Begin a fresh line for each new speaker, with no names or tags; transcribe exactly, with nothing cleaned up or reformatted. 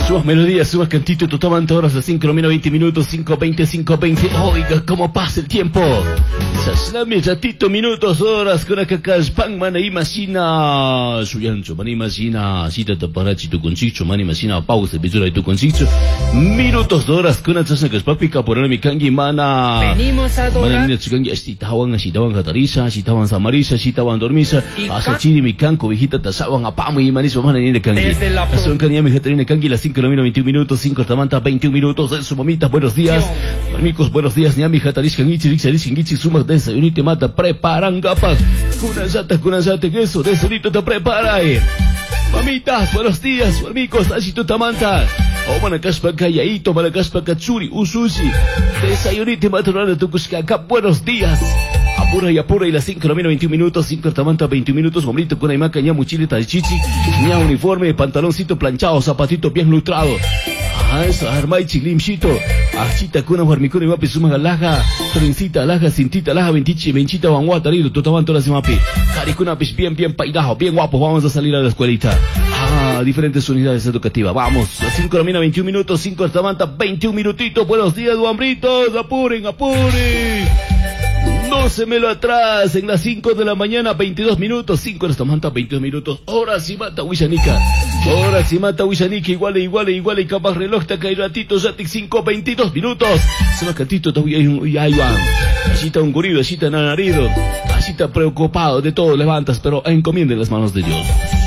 Subas melodías, subas cantito, totalmente horas de cinco, menos veinte minutos, cinco veinte, cinco veinte. Oiga, cómo pasa el tiempo. Saslami, ratito, minutos, horas, con acá, pan, mana, imagina. Suyancho, mana, imagina. Cita, taparachi, tu conchicho, mana, imagina. Pausa, pisura, tu conchicho. Minutos, horas, con acá, que es papica, por mi kangi, mana.
Venimos a adorar.
Mana, chikangi, asitaban, asitaban, catarisa, asitaban, samarisa, asitaban, dormisa. Asa, chiri, mi canco, viejita, tasaban, apamo, y manizo, mana, ni de kangi.
Desde la
Son canía, mi jatarina, kangi, las cinco, menos veintiún minutos, cinco, tamanta, veintiún minutos. En su mamita, buenos días. Amigos, buenos días, ni a mi jataris, kangichi, rixaris, kangichi, sumas, desayunite, mata, preparan gapas. Kunazata, kunazate, que eso, desayunito te prepara, eh. Mamitas, buenos días, amigos, asito tamanta. O manacaspa callaito, manacaspa katsuri, usushi. Desayunite, maturana, tucuscaca, buenos días. Apura y apura y las cinco, menos veintiún minutos, cinco, tamanta, veintiún minutos, hombrito, con aimaca, ña, mochilita de chichi, ña, uniforme, pantaloncito planchado, zapatito bien lustrado. Ah, eso, armay, chilimchito. Achita, kuna, guarmicuna, y mapi, suma, galaja, trencita, alaja, cintita, alaja, ventichi, venchita, vanguata, lido, totamanto, las mapi. Caricuna, pues bien, bien paidajo, bien guapo, vamos a salir a la escuelita. Ah, diferentes unidades educativas, vamos. A cinco, menos veintiún minutos, cinco, tamanta, veintiún minutitos, buenos días, guambritos, apuren, apuren. No se me lo atrasen, las cinco de la mañana, veintidós minutos, cinco de manta, veintidós minutos, hora si mata Huichanica, hora si mata Huichanica, igual, igual, igual, y capaz reloj, taca y ratito, yatic, cinco, veintidós minutos, se va cantito, todavía ahí van, así está un gurido, así está nanarido, así está preocupado, de todo levantas, pero encomiende las manos de Dios.